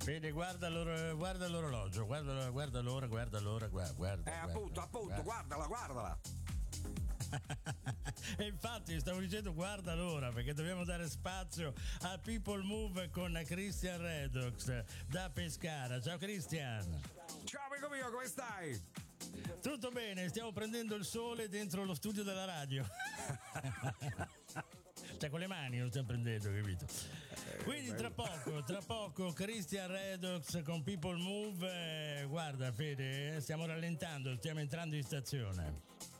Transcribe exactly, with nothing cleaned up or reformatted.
Fede, guarda, l'or- guarda l'orologio, guarda, guarda l'ora, guarda l'ora, guarda, guarda. Eh, appunto, appunto, guardala, guardala. E infatti stavo dicendo guarda l'ora, perché dobbiamo dare spazio a People Move con Christian Redox da Pescara. Ciao Christian. Ciao amico mio, come stai? Tutto bene, stiamo prendendo il sole dentro lo studio della radio. Cioè con le mani lo stiamo prendendo, capito? Quindi tra poco, tra poco Christian Redox con People Move. Eh, guarda Fede, stiamo rallentando, stiamo entrando in stazione.